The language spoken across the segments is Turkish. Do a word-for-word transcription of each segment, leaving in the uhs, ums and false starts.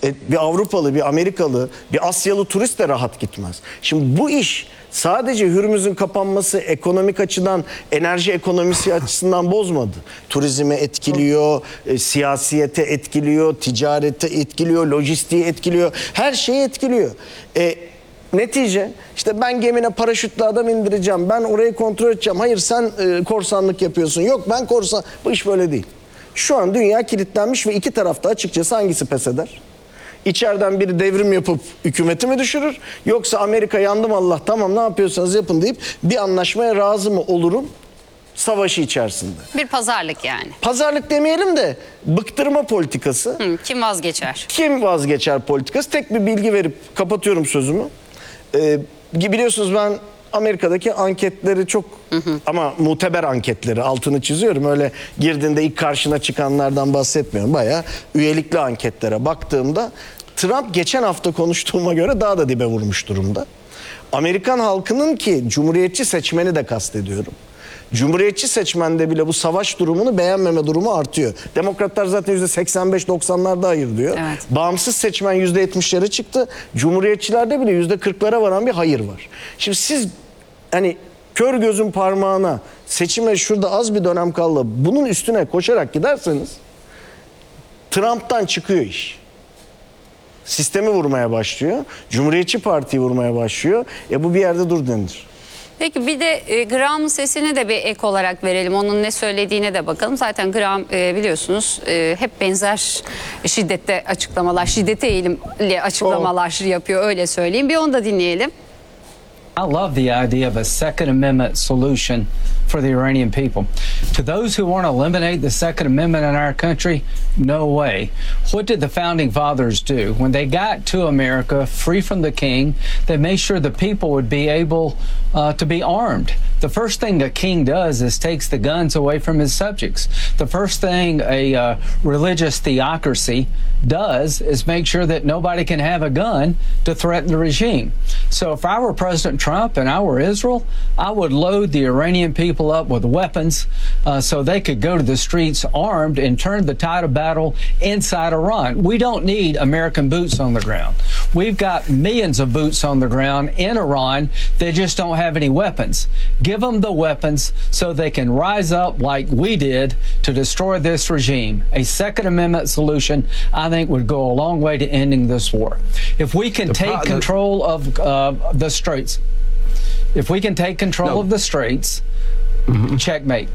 E, bir Avrupalı, bir Amerikalı, bir Asyalı turist de rahat gitmez. Şimdi bu iş sadece Hürmüz'ün kapanması ekonomik açıdan, enerji ekonomisi açısından bozmadı. Turizmi etkiliyor, e, siyasiyete etkiliyor, ticarete etkiliyor, lojistiği etkiliyor, her şeyi etkiliyor. E, netice işte ben gemine paraşütle adam indireceğim, ben orayı kontrol edeceğim. Hayır sen e, korsanlık yapıyorsun. Yok ben korsan. Bu iş böyle değil. Şu an dünya kilitlenmiş ve iki tarafta açıkçası hangisi pes eder? İçeriden biri devrim yapıp hükümeti mi düşürür? Yoksa Amerika yandım Allah tamam ne yapıyorsanız yapın deyip bir anlaşmaya razı mı olurum savaşı içerisinde? Bir pazarlık yani. Pazarlık demeyelim de bıktırma politikası. Hı, kim vazgeçer? Kim vazgeçer politikası? Tek bir bilgi verip kapatıyorum sözümü. Ee, biliyorsunuz ben Amerika'daki anketleri çok hı hı. ama muteber anketleri altını çiziyorum. Öyle girdiğinde ilk karşına çıkanlardan bahsetmiyorum. Bayağı üyelikli anketlere baktığımda Trump geçen hafta konuştuğuma göre daha da dibe vurmuş durumda. Amerikan halkının ki Cumhuriyetçi seçmeni de kastediyorum. Cumhuriyetçi seçmende bile bu savaş durumunu beğenmeme durumu artıyor. Demokratlar zaten yüzde seksen beş doksanlarda hayır diyor. Evet. Bağımsız seçmen yüzde yetmişlere çıktı. Cumhuriyetçilerde bile yüzde kırklara varan bir hayır var. Şimdi siz hani kör gözün parmağına seçime şurada az bir dönem kaldı bunun üstüne koşarak giderseniz Trump'tan çıkıyor iş. Sistemi vurmaya başlıyor. Cumhuriyetçi Parti'yi vurmaya başlıyor. E bu bir yerde dur denir. Peki bir de e, Graham'ın sesini de bir ek olarak verelim. Onun ne söylediğine de bakalım. Zaten Graham e, biliyorsunuz e, hep benzer şiddette açıklamalar, şiddete eğilimli açıklamalar oh. yapıyor öyle söyleyeyim. Bir onu da dinleyelim. I love the idea of a Second Amendment solution for the Iranian people. To those who want to eliminate the Second Amendment in our country, no way. What did the founding fathers do? When they got to America, free from the king, they made sure the people would be able uh, to be armed. The first thing a king does is takes the guns away from his subjects. The first thing a uh, religious theocracy does is make sure that nobody can have a gun to threaten the regime. So if I were President Trump and I were Israel, I would load the Iranian people up with weapons uh, so they could go to the streets armed and turn the tide of battle inside Iran. We don't need American boots on the ground. We've got millions of boots on the ground in Iran. They just don't have any weapons. Give them the weapons so they can rise up like we did to destroy this regime. A Second Amendment solution, I think, would go a long way to ending this war. If we can take control of uh, the Straits, if we can take control no. of the Straits, mm-hmm. checkmate.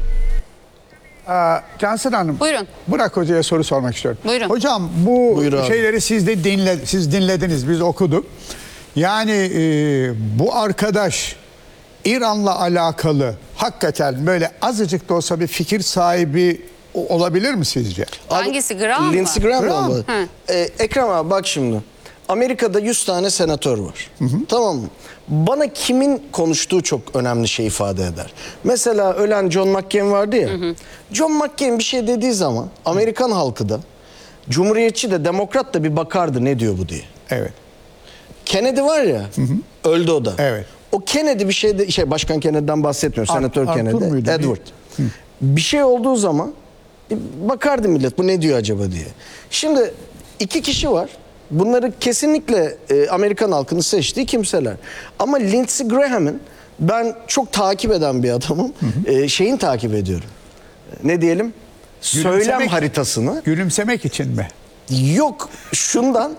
Cansel Hanım, buyurun. Burak Hoca'ya soru sormak istiyorum. Buyurun. Hocam bu Buyur şeyleri siz de dinle, siz dinlediniz, biz okuduk. Yani e, bu arkadaş İran'la alakalı hakikaten böyle azıcık da olsa bir fikir sahibi olabilir mi sizce? Hangisi? Graham mı? Lindsey Graham, Graham. mı? Ee, Ekrem abi bak şimdi. Amerika'da yüz tane senatör var. Hı hı. Tamam mı? Bana kimin konuştuğu çok önemli şey ifade eder. Mesela ölen John McCain vardı ya. Hı hı. John McCain bir şey dediği zaman Amerikan halkı da Cumhuriyetçi de Demokrat da bir bakardı ne diyor bu diye. Evet. Kennedy var ya. Hı hı. Öldü o da. Evet. O Kennedy bir şey de, şey Başkan Kennedy'den bahsetmiyorum. Ar Senatör Arthur Kennedy. Muydu? Edward. Hı. Bir şey olduğu zaman bakardı millet bu ne diyor acaba diye. Şimdi iki kişi var. Bunları kesinlikle e, Amerikan halkını seçtiği kimseler. Ama Lindsey Graham'ın ben çok takip eden bir adamım. Hı hı. E, şeyin takip ediyorum. Ne diyelim? Gülümsemek, söylem haritasını. Gülümsemek için mi? Yok şundan.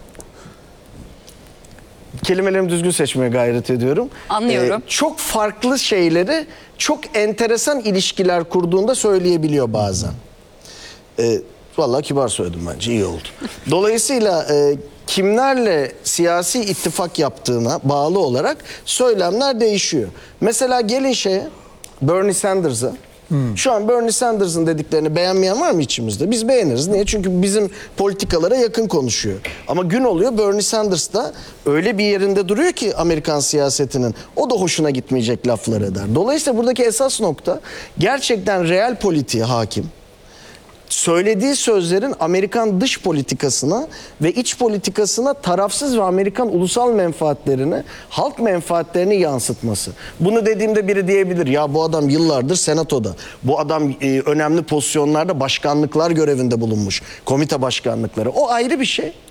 Kelimelerimi düzgün seçmeye gayret ediyorum. Anlıyorum. Ee, çok farklı şeyleri çok enteresan ilişkiler kurduğunda söyleyebiliyor bazen. Ee, vallahi kibar söyledim bence iyi oldu. Dolayısıyla e, kimlerle siyasi ittifak yaptığına bağlı olarak söylemler değişiyor. Mesela gelin şeye Bernie Sanders'a. Hmm. Şu an Bernie Sanders'ın dediklerini beğenmeyen var mı içimizde? Biz beğeniriz. Niye? Çünkü bizim politikalara yakın konuşuyor. Ama gün oluyor Bernie Sanders da öyle bir yerinde duruyor ki Amerikan siyasetinin o da hoşuna gitmeyecek laflar eder. Dolayısıyla buradaki esas nokta gerçekten real politiğe hakim. Söylediği sözlerin Amerikan dış politikasına ve iç politikasına tarafsız ve Amerikan ulusal menfaatlerini, halk menfaatlerini yansıtması. Bunu dediğimde biri diyebilir ya bu adam yıllardır senatoda, bu adam e, önemli pozisyonlarda başkanlıklar görevinde bulunmuş, komite başkanlıkları. O ayrı bir şey.